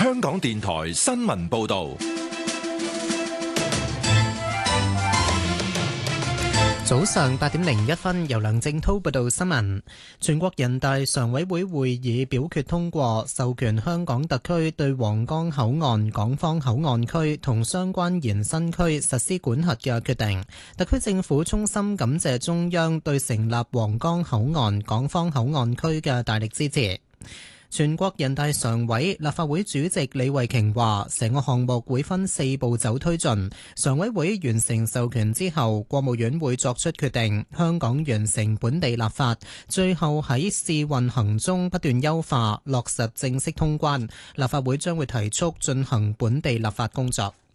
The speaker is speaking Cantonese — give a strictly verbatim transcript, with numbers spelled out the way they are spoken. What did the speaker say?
香港電台新聞報道。 早上八點零一分，由梁正濤報道新聞。全國人大常委會會議表決通過，授權香港特區對皇崗口岸、港方口岸區同相關延伸區實施管轄嘅決定。特區政府衷心感謝中央對成立皇崗口岸、港方口岸區嘅大力支持。全國人大常委、立法會主席李慧瓊話，成個項目會分四步走推進。常委會完成授權之後，國務院會作出決定，香港完成本地立法，最後喺試運行中不斷優化，落實正式通關。立法會將會提速進行本地立法工作。